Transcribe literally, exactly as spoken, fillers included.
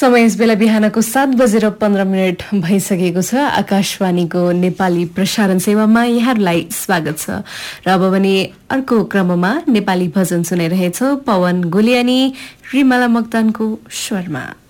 समय यस बेला बिहानको सात बजेर पन्ध्र मिनट भइसकेको छ। आकाशवाणीको नेपाली प्रसारण सेवामा यहाँहरूलाई स्वागत छ र अब भने अर्को क्रममा नेपाली भजन सुनाइरहेछ पवन गुलियानी रिमाला मोक्तानको स्वरमा।